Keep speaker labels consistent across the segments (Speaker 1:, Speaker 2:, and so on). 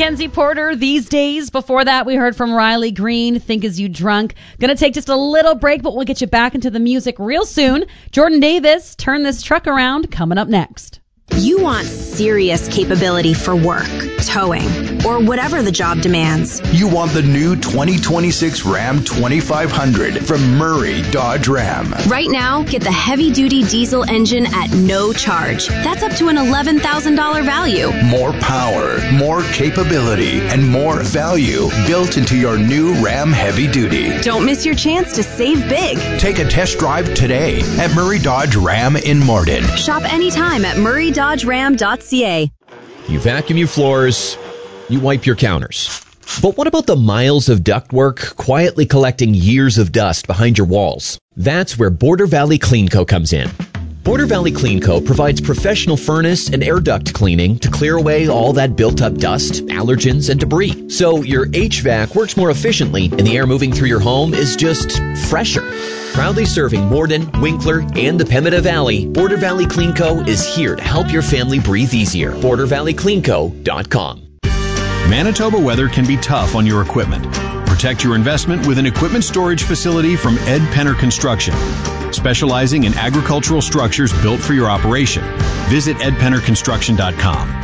Speaker 1: Mackenzie Porter, These Days. Before that, we heard from Riley Green, Think As You Drunk. Gonna take just a little break, but we'll get you back into the music real soon. Jordan Davis, Turn This Truck Around, coming up next.
Speaker 2: You want serious capability for work, towing, or whatever the job demands.
Speaker 3: You want the new 2026 Ram 2500 from Murray Dodge Ram.
Speaker 2: Right now, get the heavy-duty diesel engine at no charge. That's up to an $11,000 value.
Speaker 3: More power, more capability, and more value built into your new Ram Heavy Duty.
Speaker 2: Don't miss your chance to save big.
Speaker 3: Take a test drive today at Murray Dodge Ram in Morden.
Speaker 2: Shop anytime at murraydodgeram.ca.
Speaker 4: You vacuum your floors, you wipe your counters. But what about the miles of ductwork quietly collecting years of dust behind your walls? That's where Border Valley Clean Co. comes in. Border Valley Clean Co. provides professional furnace and air duct cleaning to clear away all that built-up dust, allergens, and debris. So your HVAC works more efficiently and the air moving through your home is just fresher. Proudly serving Morden, Winkler, and the Pemmican Valley, Border Valley Clean Co. is here to help your family breathe easier. BorderValleyCleanCo.com.
Speaker 5: Manitoba weather can be tough on your equipment. Protect your investment with an equipment storage facility from Ed Penner Construction, specializing in agricultural structures built for your operation. Visit edpennerconstruction.com.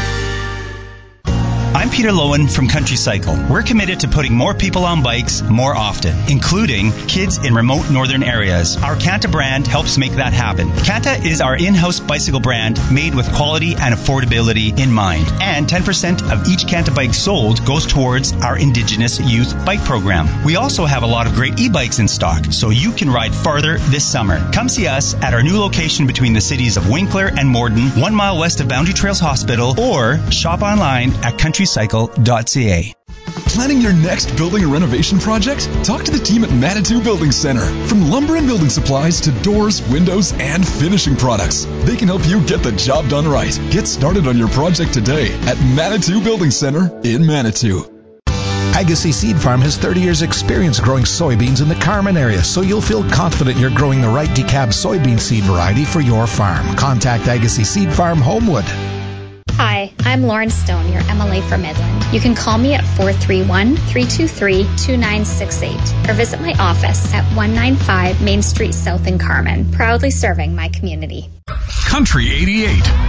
Speaker 6: I'm Peter Lowen from Country Cycle. We're committed to putting more people on bikes more often, including kids in remote northern areas. Our Kanta brand helps make that happen. Kanta is our in-house bicycle brand made with quality and affordability in mind. And 10% of each Kanta bike sold goes towards our Indigenous Youth Bike Program. We also have a lot of great e-bikes in stock, so you can ride farther this summer. Come see us at our new location between the cities of Winkler and Morden, 1 mile west of Boundary Trails Hospital, or shop online at countrycycle.ca.
Speaker 7: Planning your next building or renovation project? Talk to the team at Manitou Building Center. From lumber and building supplies to doors, windows, and finishing products, they can help you get the job done right. Get started on your project today at Manitou Building Center in Manitou.
Speaker 8: Agassiz Seed Farm has 30 years experience growing soybeans in the Carman area, so you'll feel confident you're growing the right decab soybean seed variety for your farm. Contact Agassiz Seed Farm, Homewood.
Speaker 9: Hi, I'm Lauren Stone, your MLA for Midland. You can call me at 431-323-2968 or visit my office at 195 Main Street South in Carman, proudly serving my community.
Speaker 7: Country 88.